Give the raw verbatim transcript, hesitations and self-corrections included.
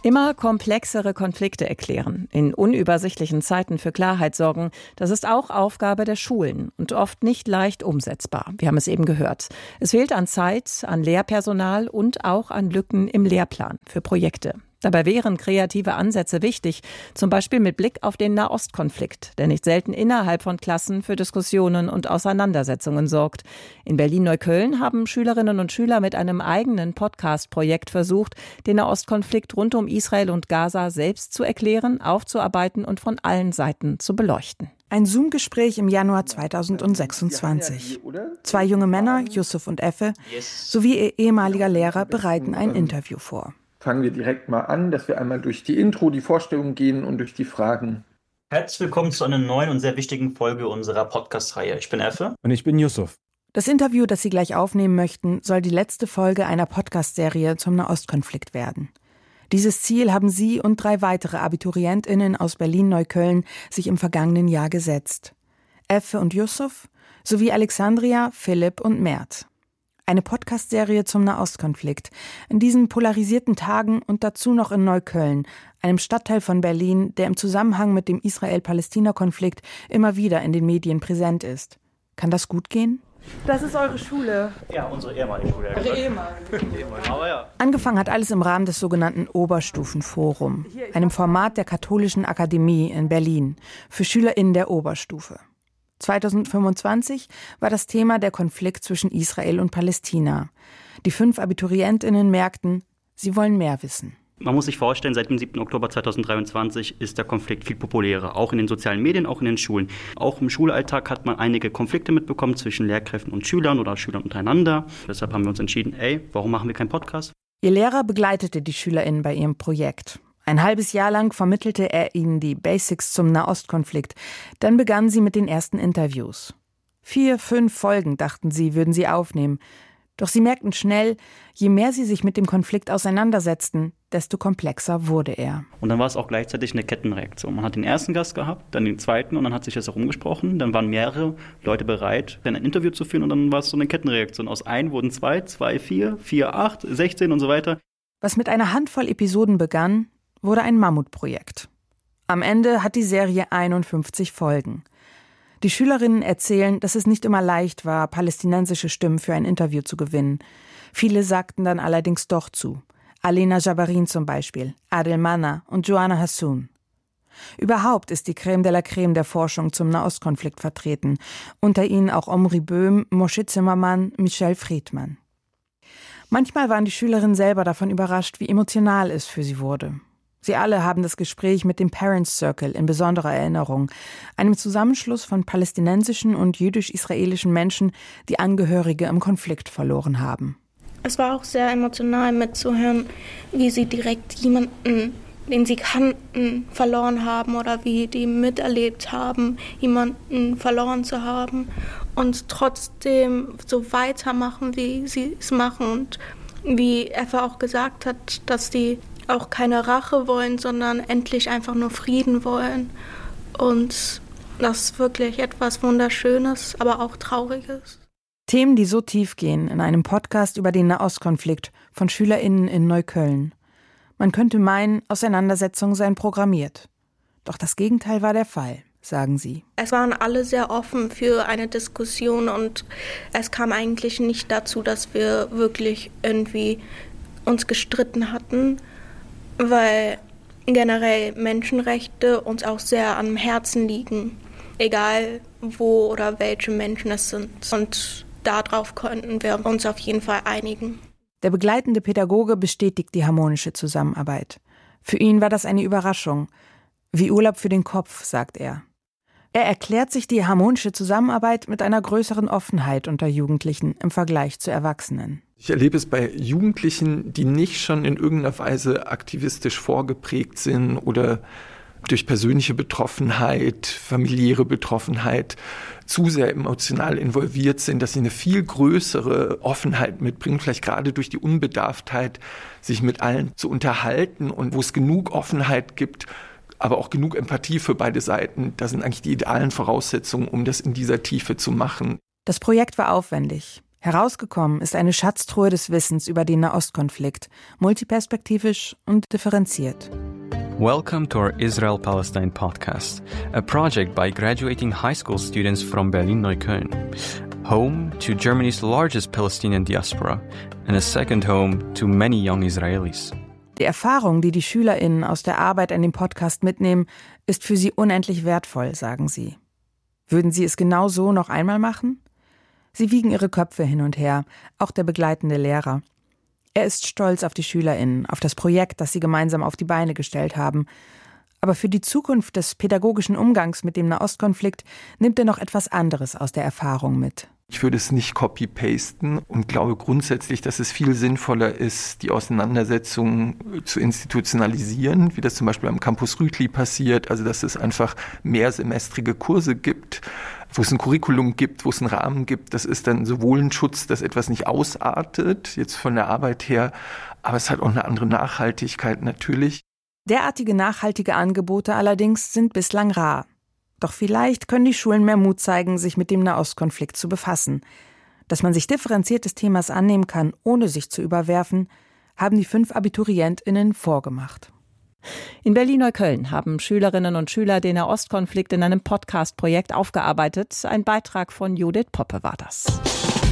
Immer komplexere Konflikte erklären, in unübersichtlichen Zeiten für Klarheit sorgen, das ist auch Aufgabe der Schulen und oft nicht leicht umsetzbar. Wir haben es eben gehört. Es fehlt an Zeit, an Lehrpersonal und auch an Lücken im Lehrplan für Projekte. Dabei wären kreative Ansätze wichtig, zum Beispiel mit Blick auf den Nahostkonflikt, der nicht selten innerhalb von Klassen für Diskussionen und Auseinandersetzungen sorgt. In Berlin-Neukölln haben Schülerinnen und Schüler mit einem eigenen Podcast-Projekt versucht, den Nahostkonflikt rund um Israel und Gaza selbst zu erklären, aufzuarbeiten und von allen Seiten zu beleuchten. Ein Zoom-Gespräch im Januar zweitausendsechsundzwanzig. Zwei junge Männer, Yusuf und Effe, sowie ihr ehemaliger Lehrer bereiten ein Interview vor. Fangen wir direkt mal an, dass wir einmal durch die Intro, die Vorstellung gehen und durch die Fragen. Herzlich willkommen zu einer neuen und sehr wichtigen Folge unserer Podcast-Reihe. Ich bin Effe. Und ich bin Yusuf. Das Interview, das Sie gleich aufnehmen möchten, soll die letzte Folge einer Podcast-Serie zum Nahostkonflikt werden. Dieses Ziel haben Sie und drei weitere AbiturientInnen aus Berlin-Neukölln sich im vergangenen Jahr gesetzt. Effe und Yusuf sowie Alexandria, Philipp und Mert. Eine Podcast-Serie zum Nahostkonflikt. In diesen polarisierten Tagen und dazu noch in Neukölln, einem Stadtteil von Berlin, der im Zusammenhang mit dem Israel-Palästina-Konflikt immer wieder in den Medien präsent ist. Kann das gut gehen? Das ist eure Schule. Ja, unsere ehemalige Schule. Eure ehemalige. Aber ja. Angefangen hat alles im Rahmen des sogenannten Oberstufenforum, einem Format der Katholischen Akademie in Berlin für SchülerInnen der Oberstufe. zweitausendfünfundzwanzig war das Thema der Konflikt zwischen Israel und Palästina. Die fünf AbiturientInnen merkten, sie wollen mehr wissen. Man muss sich vorstellen, seit dem siebten Oktober zweitausenddreiundzwanzig ist der Konflikt viel populärer, auch in den sozialen Medien, auch in den Schulen. Auch im Schulalltag hat man einige Konflikte mitbekommen zwischen Lehrkräften und Schülern oder Schülern untereinander. Deshalb haben wir uns entschieden, ey, warum machen wir keinen Podcast? Ihr Lehrer begleitete die SchülerInnen bei ihrem Projekt. Ein halbes Jahr lang vermittelte er ihnen die Basics zum Nahostkonflikt. Dann begannen sie mit den ersten Interviews. Vier, fünf Folgen, dachten sie, würden sie aufnehmen. Doch sie merkten schnell, je mehr sie sich mit dem Konflikt auseinandersetzten, desto komplexer wurde er. Und dann war es auch gleichzeitig eine Kettenreaktion. Man hat den ersten Gast gehabt, dann den zweiten und dann hat sich das herumgesprochen. Dann waren mehrere Leute bereit, ein Interview zu führen und dann war es so eine Kettenreaktion. Aus ein wurden zwei, zwei, vier, vier, acht, sechzehn und so weiter. Was mit einer Handvoll Episoden begann, wurde ein Mammutprojekt. Am Ende hat die Serie einundfünfzig Folgen. Die Schülerinnen erzählen, dass es nicht immer leicht war, palästinensische Stimmen für ein Interview zu gewinnen. Viele sagten dann allerdings doch zu. Alena Jabarin zum Beispiel, Adel Manna und Joanna Hassoun. Überhaupt ist die Creme de la Creme der Forschung zum Nahostkonflikt vertreten. Unter ihnen auch Omri Böhm, Moshe Zimmermann, Michelle Friedmann. Manchmal waren die Schülerinnen selber davon überrascht, wie emotional es für sie wurde. Sie alle haben das Gespräch mit dem Parents Circle in besonderer Erinnerung, einem Zusammenschluss von palästinensischen und jüdisch-israelischen Menschen, die Angehörige im Konflikt verloren haben. Es war auch sehr emotional mitzuhören, wie sie direkt jemanden, den sie kannten, verloren haben oder wie die miterlebt haben, jemanden verloren zu haben und trotzdem so weitermachen, wie sie es machen. Und wie Effe auch gesagt hat, dass die auch keine Rache wollen, sondern endlich einfach nur Frieden wollen. Und das ist wirklich etwas Wunderschönes, aber auch Trauriges. Themen, die so tief gehen in einem Podcast über den Nahostkonflikt von SchülerInnen in Neukölln. Man könnte meinen, Auseinandersetzungen seien programmiert. Doch das Gegenteil war der Fall, sagen sie. Es waren alle sehr offen für eine Diskussion und es kam eigentlich nicht dazu, dass wir wirklich irgendwie uns gestritten hatten, weil generell Menschenrechte uns auch sehr am Herzen liegen, egal wo oder welche Menschen es sind. Und darauf konnten wir uns auf jeden Fall einigen. Der begleitende Pädagoge bestätigt die harmonische Zusammenarbeit. Für ihn war das eine Überraschung. Wie Urlaub für den Kopf, sagt er. Er erklärt sich die harmonische Zusammenarbeit mit einer größeren Offenheit unter Jugendlichen im Vergleich zu Erwachsenen. Ich erlebe es bei Jugendlichen, die nicht schon in irgendeiner Weise aktivistisch vorgeprägt sind oder durch persönliche Betroffenheit, familiäre Betroffenheit zu sehr emotional involviert sind, dass sie eine viel größere Offenheit mitbringen, vielleicht gerade durch die Unbedarftheit, sich mit allen zu unterhalten und wo es genug Offenheit gibt, aber auch genug Empathie für beide Seiten. Das sind eigentlich die idealen Voraussetzungen, um das in dieser Tiefe zu machen. Das Projekt war aufwendig. Herausgekommen ist eine Schatztruhe des Wissens über den Nahostkonflikt, multiperspektivisch und differenziert. Welcome to our Israel-Palestine podcast, a project by graduating high school students from Berlin-Neukölln, home to Germany's largest Palestinian diaspora and a second home to many young Israelis. Die Erfahrung, die die SchülerInnen aus der Arbeit an dem Podcast mitnehmen, ist für sie unendlich wertvoll, sagen sie. Würden sie es genau so noch einmal machen? Sie wiegen ihre Köpfe hin und her, auch der begleitende Lehrer. Er ist stolz auf die SchülerInnen, auf das Projekt, das sie gemeinsam auf die Beine gestellt haben. Aber für die Zukunft des pädagogischen Umgangs mit dem Nahostkonflikt nimmt er noch etwas anderes aus der Erfahrung mit. Ich würde es nicht copy-pasten und glaube grundsätzlich, dass es viel sinnvoller ist, die Auseinandersetzung zu institutionalisieren, wie das zum Beispiel am Campus Rütli passiert, also dass es einfach mehrsemestrige Kurse gibt, wo es ein Curriculum gibt, wo es einen Rahmen gibt. Das ist dann sowohl ein Schutz, dass etwas nicht ausartet, jetzt von der Arbeit her, aber es hat auch eine andere Nachhaltigkeit natürlich. Derartige nachhaltige Angebote allerdings sind bislang rar. Doch vielleicht können die Schulen mehr Mut zeigen, sich mit dem Nahostkonflikt zu befassen. Dass man sich differenziert des Themas annehmen kann, ohne sich zu überwerfen, haben die fünf AbiturientInnen vorgemacht. In Berlin-Neukölln haben Schülerinnen und Schüler den Nahostkonflikt in einem Podcast-Projekt aufgearbeitet. Ein Beitrag von Judith Poppe war das.